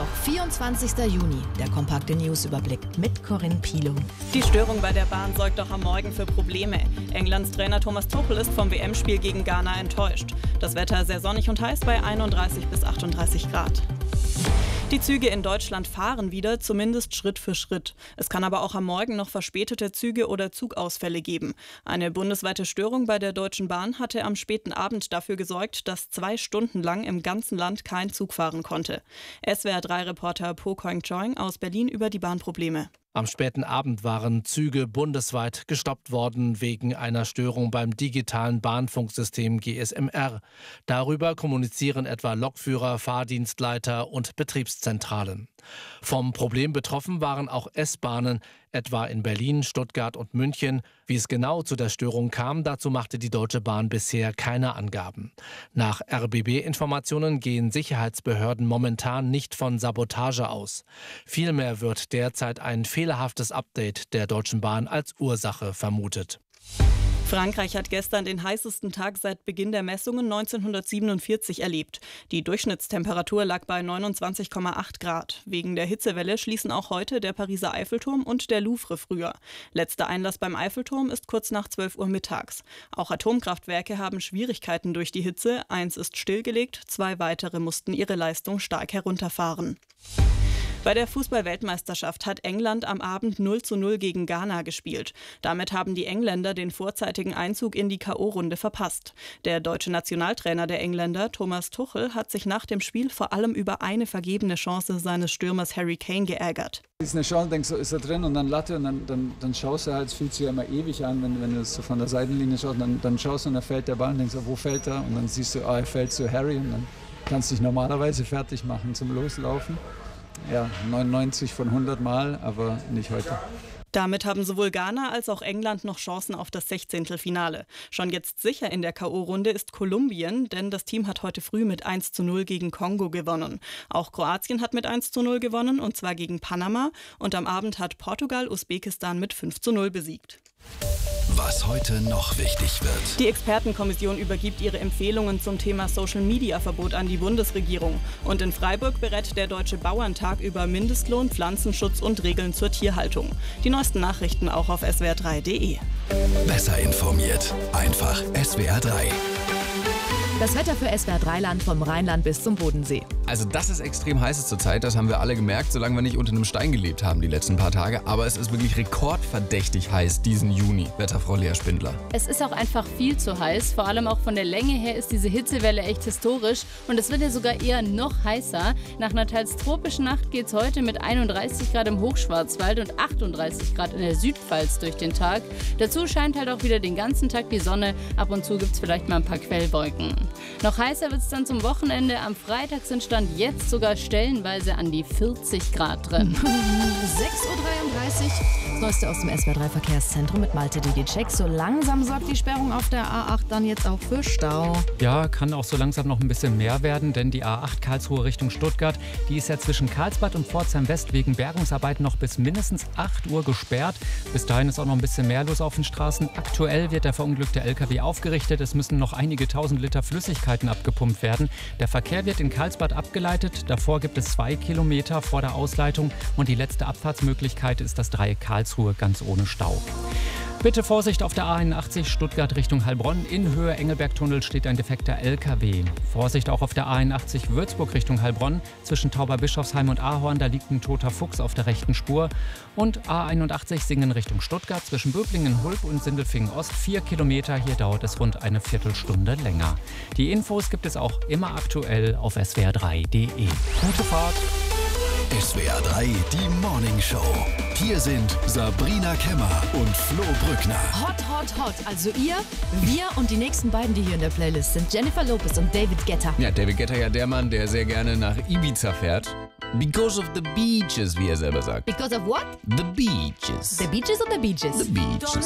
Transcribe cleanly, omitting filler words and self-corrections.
Mittwoch, 24. Juni, der kompakte Newsüberblick mit Corinne Pilow. Die Störung bei der Bahn sorgt auch am Morgen für Probleme. Englands Trainer Thomas Tuchel ist vom WM-Spiel gegen Ghana enttäuscht. Das Wetter sehr sonnig und heiß bei 31 bis 38 Grad. Die Züge in Deutschland fahren wieder, zumindest Schritt für Schritt. Es kann aber auch am Morgen noch verspätete Züge oder Zugausfälle geben. Eine bundesweite Störung bei der Deutschen Bahn hatte am späten Abend dafür gesorgt, dass 2 Stunden lang im ganzen Land kein Zug fahren konnte. SWR3-Reporter Po Koing-Choing aus Berlin über die Bahnprobleme. Am späten Abend waren Züge bundesweit gestoppt worden wegen einer Störung beim digitalen Bahnfunksystem GSMR. Darüber kommunizieren etwa Lokführer, Fahrdienstleiter und Betriebszentralen. Vom Problem betroffen waren auch S-Bahnen, etwa in Berlin, Stuttgart und München. Wie es genau zu der Störung kam, dazu machte die Deutsche Bahn bisher keine Angaben. Nach RBB-Informationen gehen Sicherheitsbehörden momentan nicht von Sabotage aus. Vielmehr wird derzeit ein fehlerhaftes Update der Deutschen Bahn als Ursache vermutet. Frankreich hat gestern den heißesten Tag seit Beginn der Messungen 1947 erlebt. Die Durchschnittstemperatur lag bei 29,8 Grad. Wegen der Hitzewelle schließen auch heute der Pariser Eiffelturm und der Louvre früher. Letzter Einlass beim Eiffelturm ist kurz nach 12 Uhr mittags. Auch Atomkraftwerke haben Schwierigkeiten durch die Hitze. 1 ist stillgelegt, 2 weitere mussten ihre Leistung stark herunterfahren. Bei der Fußball-Weltmeisterschaft hat England am Abend 0:0 gegen Ghana gespielt. Damit haben die Engländer den vorzeitigen Einzug in die K.O.-Runde verpasst. Der deutsche Nationaltrainer der Engländer, Thomas Tuchel, hat sich nach dem Spiel vor allem über eine vergebene Chance seines Stürmers Harry Kane geärgert. Ist eine Chance, denkst du, ist er drin und dann Latte und dann schaust du halt, es fühlt sich ja immer ewig an, wenn du es so von der Seitenlinie schaust, dann schaust du und dann fällt der Ball und denkst, wo fällt er? Und dann siehst du, er fällt zu Harry und dann kannst du dich normalerweise fertig machen zum Loslaufen. Ja, 99 von 100 Mal, aber nicht heute. Damit haben sowohl Ghana als auch England noch Chancen auf das 16. Schon jetzt sicher in der K.O.-Runde ist Kolumbien, denn das Team hat heute früh mit 1:0 gegen Kongo gewonnen. Auch Kroatien hat mit 1:0 gewonnen, und zwar gegen Panama. Und am Abend hat Portugal Usbekistan mit 5:0 besiegt. Was heute noch wichtig wird. Die Expertenkommission übergibt ihre Empfehlungen zum Thema Social-Media-Verbot an die Bundesregierung. Und in Freiburg berät der Deutsche Bauerntag über Mindestlohn, Pflanzenschutz und Regeln zur Tierhaltung. Die neuesten Nachrichten auch auf swr3.de. Besser informiert. Einfach SWR3. Das Wetter für SWR3-Land vom Rheinland bis zum Bodensee. Also das ist extrem heiß zurzeit, das haben wir alle gemerkt, solange wir nicht unter einem Stein gelebt haben die letzten paar Tage. Aber es ist wirklich rekordverdächtig heiß diesen Juni, Wetterfrau Lea Spindler. Es ist auch einfach viel zu heiß, vor allem auch von der Länge her ist diese Hitzewelle echt historisch und es wird ja sogar eher noch heißer. Nach einer teils tropischen Nacht geht es heute mit 31 Grad im Hochschwarzwald und 38 Grad in der Südpfalz durch den Tag. Dazu scheint halt auch wieder den ganzen Tag die Sonne, ab und zu gibt es vielleicht mal ein paar Quellwolken. Noch heißer wird es dann zum Wochenende. Am Freitag sind Stand jetzt sogar stellenweise an die 40 Grad drin. 6:33 Uhr. Das Neueste aus dem SWR3-Verkehrszentrum mit Malte Digi-Check. So langsam sorgt die Sperrung auf der A8 dann jetzt auch für Stau. Ja, kann auch so langsam noch ein bisschen mehr werden, denn die A8 Karlsruhe Richtung Stuttgart, die ist ja zwischen Karlsbad und Pforzheim West wegen Bergungsarbeiten noch bis mindestens 8 Uhr gesperrt. Bis dahin ist auch noch ein bisschen mehr los auf den Straßen. Aktuell wird der verunglückte LKW aufgerichtet. Es müssen noch einige tausend Liter Flüssigkeiten abgepumpt werden. Der Verkehr wird in Karlsbad abgeleitet. Davor gibt es 2 Kilometer vor der Ausleitung und die letzte Abfahrtsmöglichkeit ist das Dreieck Karlsruhe ganz ohne Stau. Bitte Vorsicht auf der A81 Stuttgart Richtung Heilbronn. In Höhe Engelbergtunnel steht ein defekter LKW. Vorsicht auch auf der A81 Würzburg Richtung Heilbronn. Zwischen Tauberbischofsheim und Ahorn, da liegt ein toter Fuchs auf der rechten Spur. Und A81 Singen Richtung Stuttgart zwischen Böblingen, Hulb und Sindelfingen Ost. 4 Kilometer, hier dauert es rund eine Viertelstunde länger. Die Infos gibt es auch immer aktuell auf swr3.de. Gute Fahrt! SWR3, die Morning Show. Hier sind Sabrina Kemmer und Flo Brückner. Hot, hot, hot. Also ihr, wir und die nächsten beiden, die hier in der Playlist sind. Jennifer Lopez und David Guetta. Ja, David Guetta ja der Mann, der sehr gerne nach Ibiza fährt. Because of the beaches, wie er selber sagt. Because of what? The beaches. The beaches or the beaches? The beaches.